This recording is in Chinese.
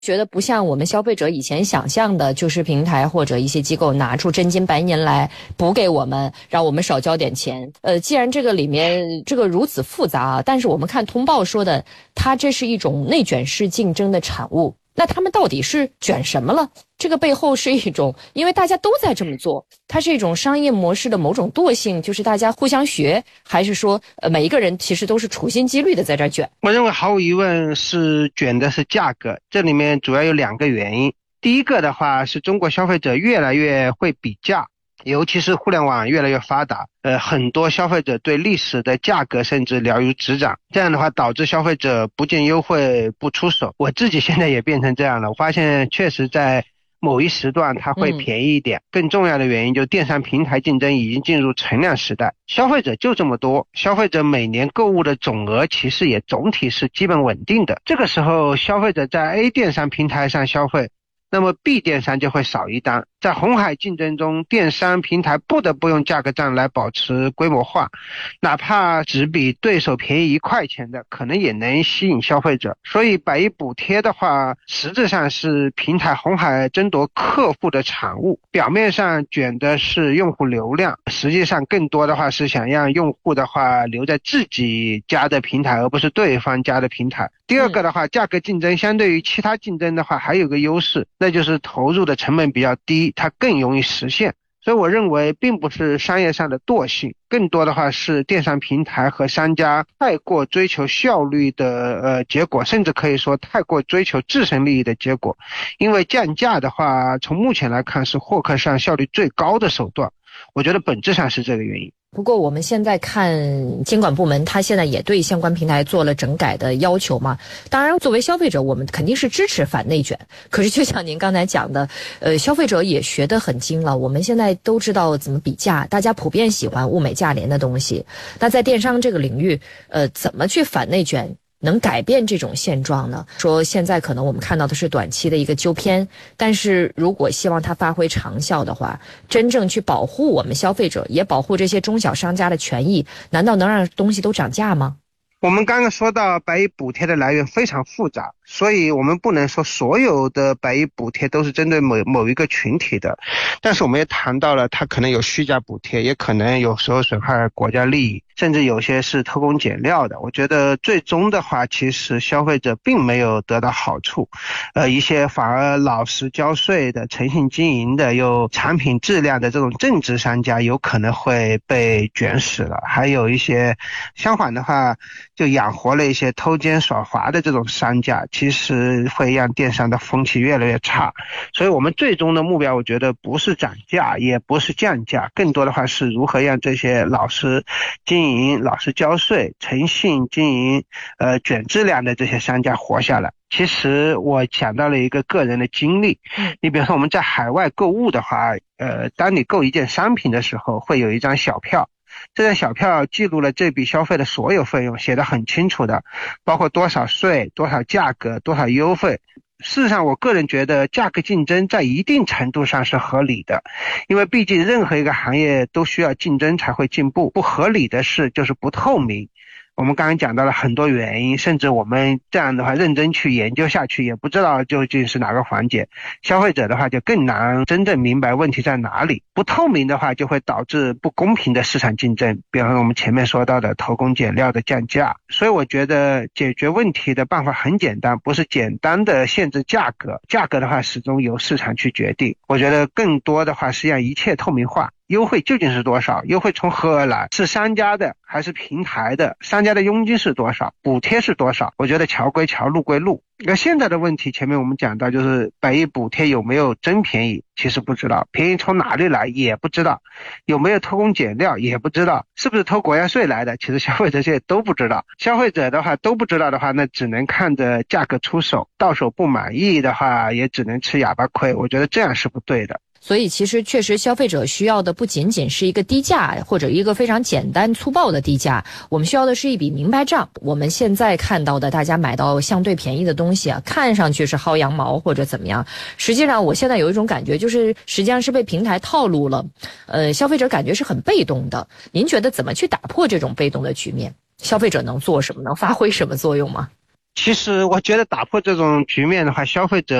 觉得不像我们消费者以前想象的，就是平台或者一些机构拿出真金白银来补给我们，让我们少交点钱。既然这个里面这个如此复杂啊，但是我们看通报说的，它这是一种内卷式竞争的产物。那他们到底是卷什么了？这个背后是一种，因为大家都在这么做，它是一种商业模式的某种惰性，就是大家互相学，还是说每一个人其实都是处心积虑的在这卷？ 我认为毫无疑问是卷的是价格，这里面主要有2个原因。第一个的话是中国消费者越来越会比价，尤其是互联网越来越发达，很多消费者对历史的价格甚至了如指掌，这样的话导致消费者不见优惠不出手。我自己现在也变成这样了，我发现确实在某一时段它会便宜一点。更重要的原因就是电商平台竞争已经进入存量时代，消费者就这么多，消费者每年购物的总额其实也总体是基本稳定的。这个时候消费者在 A 电商平台上消费，那么 B 电商就会少一单。在红海竞争中，电商平台不得不用价格战来保持规模化，哪怕只比对手便宜1块钱的，可能也能吸引消费者。所以百亿补贴的话，实质上是平台红海争夺客户的产物，表面上卷的是用户流量，实际上更多的话是想让用户的话留在自己家的平台，而不是对方家的平台。第二个的话，价格竞争相对于其他竞争的话还有个优势，那就是投入的成本比较低，它更容易实现。所以我认为并不是商业上的惰性，更多的话是电商平台和商家太过追求效率的结果，甚至可以说太过追求自身利益的结果。因为降价的话，从目前来看是获客上效率最高的手段，我觉得本质上是这个原因。 不过我们现在看监管部门，他现在也对相关平台做了整改的要求嘛。当然作为消费者，我们肯定是支持反内卷，可是就像您刚才讲的，消费者也学得很精了，我们现在都知道怎么比价，大家普遍喜欢物美价廉的东西。那在电商这个领域，怎么去反内卷能改变这种现状呢？说现在可能我们看到的是短期的一个纠偏，但是如果希望它发挥长效的话，真正去保护我们消费者，也保护这些中小商家的权益，难道能让东西都涨价吗？ 我们刚刚说到百亿补贴的来源非常复杂，所以我们不能说所有的百亿补贴都是针对某一个群体的，但是我们也谈到了它可能有虚假补贴，也可能有时候损害国家利益，甚至有些是偷工减料的。我觉得最终的话，其实消费者并没有得到好处，一些反而老实交税的、诚信经营的、有产品质量的这种正直商家有可能会被卷死了，还有一些相反的话就养活了一些偷奸耍滑的这种商家，其实会让电商的风气越来越差。所以我们最终的目标，我觉得不是涨价，也不是降价，更多的话是如何让这些老实经营、老实交税、诚信经营、卷质量的这些商家活下来。其实我想到了一个个人的经历，你比如说我们在海外购物的话，当你购一件商品的时候，会有一张小票。这张小票记录了这笔消费的所有费用，写得很清楚的，包括多少税、多少价格、多少优惠。事实上我个人觉得价格竞争在一定程度上是合理的，因为毕竟任何一个行业都需要竞争才会进步。不合理的事就是不透明，我们刚刚讲到了很多原因，甚至我们这样的话认真去研究下去也不知道究竟是哪个环节，消费者的话就更难真正明白问题在哪里。不透明的话就会导致不公平的市场竞争，比方说我们前面说到的偷工减料的降价。所以我觉得解决问题的办法很简单，不是简单的限制价格，价格的话始终由市场去决定。我觉得更多的话是让一切透明化，优惠究竟是多少，优惠从何而来，是商家的还是平台的，商家的佣金是多少，补贴是多少。我觉得桥归桥，路归路。那现在的问题前面我们讲到，就是百亿补贴有没有真便宜，其实不知道，便宜从哪里来也不知道，有没有偷工减料也不知道，是不是偷国家税来的，其实消费者这些都不知道。消费者的话都不知道的话，那只能看着价格出手，到手不满意的话也只能吃哑巴亏，我觉得这样是不对的。 所以其实确实消费者需要的不仅仅是一个低价，或者一个非常简单粗暴的低价，我们需要的是一笔明白账。我们现在看到的大家买到相对便宜的东西啊，看上去是薅羊毛或者怎么样，实际上我现在有一种感觉，就是实际上是被平台套路了，消费者感觉是很被动的。您觉得怎么去打破这种被动的局面？消费者能做什么，能发挥什么作用吗？ 其实我觉得打破这种局面的话，消费者